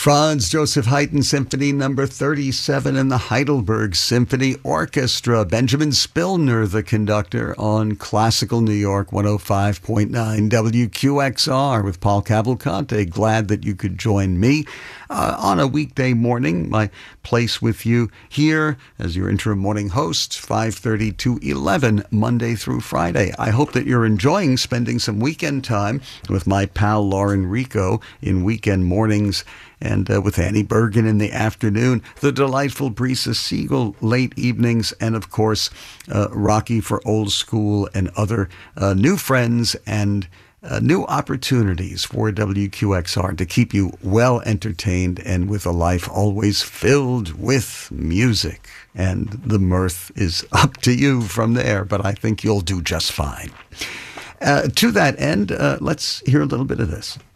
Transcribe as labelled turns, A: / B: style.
A: Franz Joseph Haydn Symphony Number 37 and the Heidelberg Symphony Orchestra. Benjamin Spillner, the conductor, on Classical New York 105.9 WQXR with Paul Cavalcante. Glad that you could join me on a weekday morning. My place with you here as your interim morning host, 5:30 to 11, Monday through Friday. I hope that you're enjoying spending some weekend time with my pal Lauren Rico in weekend mornings, and with Annie Bergen in the afternoon, the delightful Brisa Siegel late evenings, and of course, Rocky for Old School and other new friends and new opportunities for WQXR to keep you well entertained and with a life always filled with music. And the mirth is up to you from there, but I think you'll do just fine. To that end, let's hear a little bit of this.